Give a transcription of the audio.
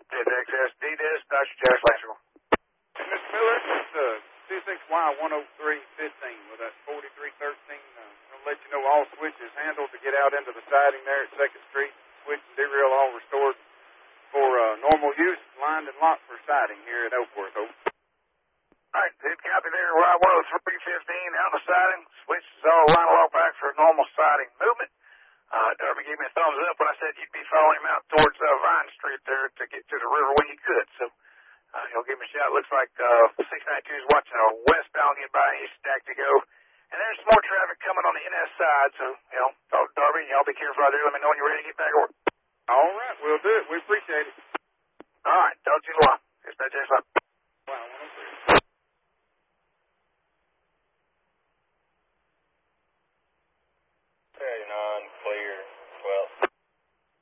XS DDIS, Dr. Josh Lasher. Mr. Miller, it's C6Y10315 with that 4313. I'll let you know all switches handled to get out into the siding there at 2nd Street. Switch and derail all restored for normal use, lined and locked for siding here at Oakworth. All right, good copy there. Y10315 out the siding. Switch is all lined all back for normal siding movement. Darby gave me a thumbs up when I said you'd be following him out towards Vine Street there to get to the river when you could. So he'll give me a shout. Looks like 692 is watching a westbound get by. He's stacked to go. And there's some more traffic coming on the NS side. So, Darby, y'all be careful out there. Let me know when you're ready to get back over. All right, we'll do it. We appreciate it. All right, talk to you in a while. Dispatch,